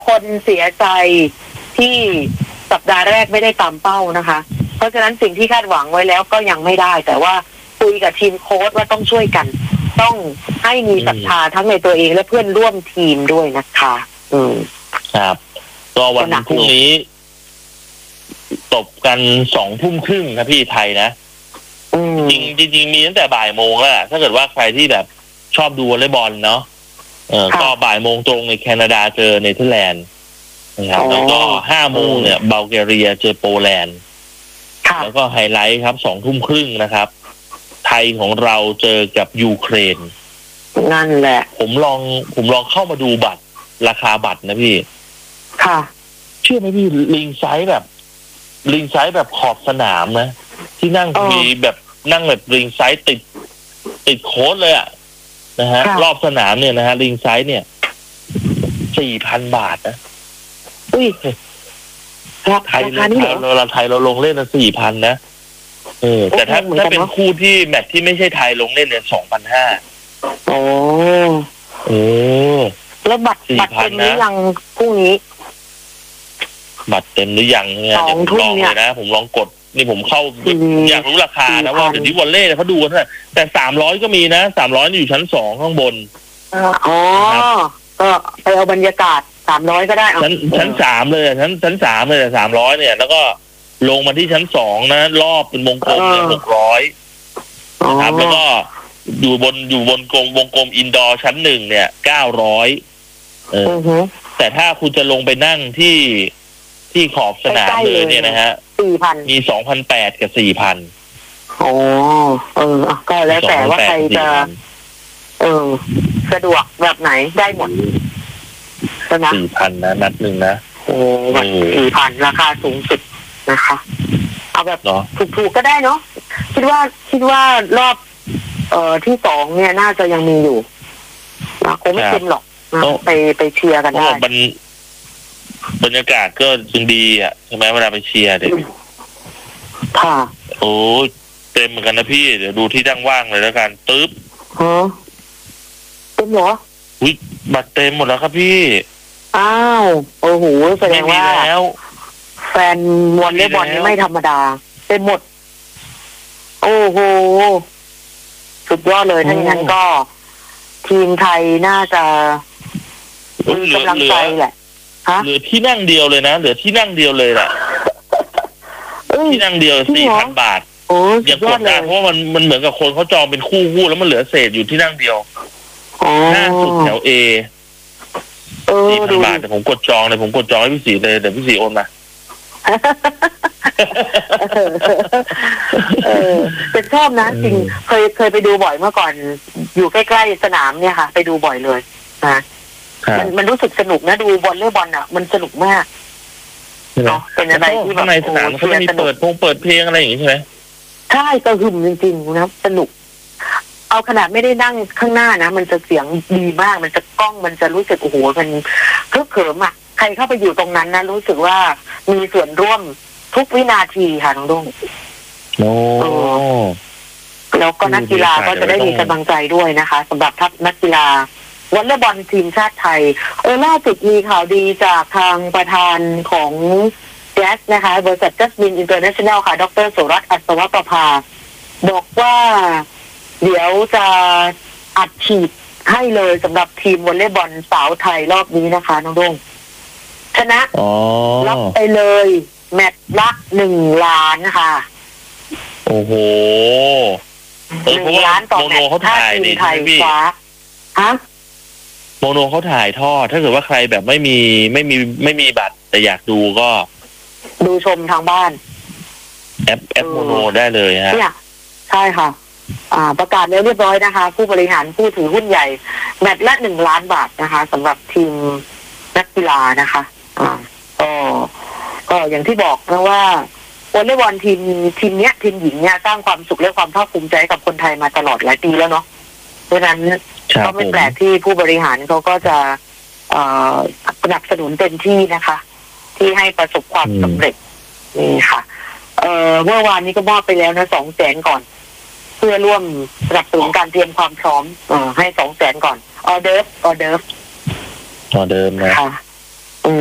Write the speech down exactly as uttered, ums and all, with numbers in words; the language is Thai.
คนเสียใจที่สัปดาห์แรกไม่ได้ตามเป้านะคะเพราะฉะนั้นสิ่งที่คาดหวังไว้แล้วก็ยังไม่ได้แต่ว่าคุยกับทีมโค้ชว่าต้องช่วยกันต้องให้มีศรัทธาทั้งในตัวเองและเพื่อนร่วมทีมด้วยนะคะอืมครับก็วันพรุ่งนี้ตบกันสองทุ่มครึ่งครับพี่ไทยนะจริงจริงมีตั้งแต่บ่ายโมงแล้วถ้าเกิดว่าใครที่แบบชอบดูวอลเลย์บอลเนาะเออก็บ่ายโมงตรงในแคนาดาเจอเนเธอร์แลนด์นะครับแล้วก็ห้าโมงเนี่ยบัลแกเรียเจอโปแลนด์แล้วก็ไฮไลท์ครับสองทุ่มครึ่งนะครับไทยของเราเจอกับยูเครนนั่นแหละผมลองผมลองเข้ามาดูบัตรราคาบัตรนะพี่ค่ะเชื่อไหมพี่ลิงไซส์แบบลิงไซส์แบบขอบสนามนะที่นั่งมีแบบนั่งแบบลิงไซส์ติดติดโค้ดเลยอ่ะนะฮะรอบสนามเนี่ยนะฮะลิงไซส์เนี่ยสี่พันบาทนะอุ้ยไทยเราเราไทยเราลงเล่นละสี่พันนะเออแต่ถ้าถ้าเป็นคู่ที่แมตช์ที่ไม่ใช่ไทยลงเล่นเนี่ยสองพันห้าโอ้โอ้แล้วบัตรบัตรเต็มหรือยังพรุ่งนี้บัตรเต็มหรือยังเนี่ยเดี๋ยวผมลองเลยนะผมลองกดนี่ผมเข้าอยากรู้ราคานะว่าเดี๋ยวนี้วอลเล่เขาดูกันเท่าไหร่แต่สามร้อยก็มีนะสามร้อยอยู่ชั้นสองข้างบนอ๋อก็ไปเอาบรรยากาศสามร้อยก็ได้ชั้นชั้นสามเลยชั้นชั้นสามเลยสามร้อยเนี่ยแล้วก็ลงมาที่ชั้นสองนะรอบเป็นวงกลมเนี่ยหกร้อยนะครับแล้วก็อยู่บนอยู่บนกลมวงกลมอินดอร์ชั้นหนึ่งเนี่ยเก้าร้อยเออแต่ถ้าคุณจะลงไปนั่งที่ที่ขอบสนามเลยเนี่ยนะฮะสี่พันมีสองพันแปดกับสี่พันโอ้เออก็แล้วแต่ว่าใครจะเออสะดวกแบบไหนได้หมดนะสี่พันนะนัดหนึ่งนะโอ้แบบสี่พันราคาสูงสุดนะคะเอาแบบถูกๆก็ได้เนาะคิดว่าคิดว่ารอบเอ่อที่สองเนี่ยน่าจะยังมีอยู่นะคงไม่เต็มหรอกนะไปไปเชียร์กันได้มันบรรยากาศก็ยังดีอ่ะใช่ไหมเวลาไปเชียร์เด็กค่ะโอ้เต็มเหมือนกันนะพี่เดี๋ยวดูที่ดังว่างเลยแล้วกันตึ๊บฮะเต็มเหรออุ้ยบัตรเต็มหมดแล้วครับพี่อ้าวโอ้โหแสดงว่าแฟนวอลเลย์บอลนี่ไม่ธรรมดาเต็มหมดโอ้โหสุดยอดเลยถ้าอย่างนั้นก็ทีมไทยน่าจะมีกำลังใจแหละเหลือที่นั่งเดียวเลยนะเหลือที่นั่งเดียวเลยแหละที่นั่งเดียวสี่พันบาทยังกดได้เพราะว่ามันมันเหมือนกับคนเขาจองเป็นคู่คู่แล้วมันเหลือเศษอยู่ที่นั่งเดียวหน้าสุดแถวเอสี่พันบาทแต่ผมกดจองเลยผมกดจองให้พี่สีเลยเดี๋ยวพี่สีโอนมาเออเป็นชอบนะจริงเคยเคยไปดูบ่อยเมื่อก่อนอยู่ใกล้ๆสนามเนี่ยค่ะไปดูบ่อยเลยนะมันมันรู้สึกสนุกนะดูบอลเล่บอลอ่ะมันสนุกมากเนาะเป็นอะไรที่แบบในสนามเขาจะมีเปิดพงเปิดเพลงอะไรอย่างนี้ใช่ไหมใช่กระหึ่มจริงๆนะสนุกเอาขนาดไม่ได้นั่งข้างหน้านะมันจะเสียงดีมากมันจะกล้องมันจะรู้สึกโอ้โหมันเคลิ้มเขิมอ่ะใครเข้าไปอยู่ตรงนั้นนะรู้สึกว่ามีส่วนร่วมทุกวินาทีค่ะน้องดุ้งโอ้แล้วก็นักกีฬาก็จะได้มีกำลังใจด้วยนะคะสำหรับทัพนักกีฬาวอลเลย์บอลทีมชาติไทยเออล่าสุดมีข่าวดีจากทางประธานของแจ๊สนะคะบริษัทจัสมินอินเตอร์เนชั่นแนลค่ะดร.สุรัตน์อัศวประภาบอกว่าเดี๋ยวจะอัดฉีดให้เลยสำหรับทีมวอลเลย์บอลสาวไทยรอบนี้นะคะน้องดงชนะรับไปเลยแมตช์ละหนึ่งล้านค่ะโอ้โหหนึ่งล้านต่อแมตช์ถ้าทีมไทยคว้าฮะโมโนเขาถ่ายทอดถ้าเกิดว่าใครแบบไม่มีไม่มีไม่มีบัตรแต่อยากดูก็ดูชมทางบ้านแอปแอปโมโนได้เลยฮะเนี่ยใช่ค่ะอ่าประกาศแล้วเรียบร้อยนะคะผู้บริหารผู้ถือหุ้นใหญ่แมตช์ละหนึ่งล้านบาทนะคะสำหรับทีมนักกีฬานะคะอ่าก็ก็อย่างที่บอกนะว่าวอลเลย์บอลทีมทีมเนี้ยทีมหญิงเนี่ยสร้างความสุขและความภาคภูมิใจกับคนไทยมาตลอดหลายปีแล้วเนาะเพราะฉะนั้นก็ไม่แปลกที่ผู้บริหารเขาก็จะสนับสนุนเต็มที่นะคะที่ให้ประสบความสำเร็จนี่ค่ะเอ่อเมื่อวานนี้ก็มอบไปแล้วนะสองแสนก่อนเพื่อร่วมสนับสนุนการเตรียมความพร้อมเอ่อให้สองแสนก่อนออเดิร์ฟออเดิร์ฟออเดิร์ฟนะค่ะ